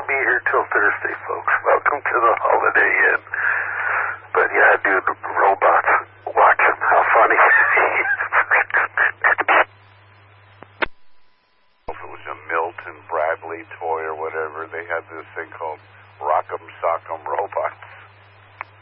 be here till Thursday, folks. Welcome to the Holiday Inn. But yeah, dude, robots. Watch them. How funny. If it was a Milton Bradley toy or whatever, they had this thing called Rock'em Sock'em Robots.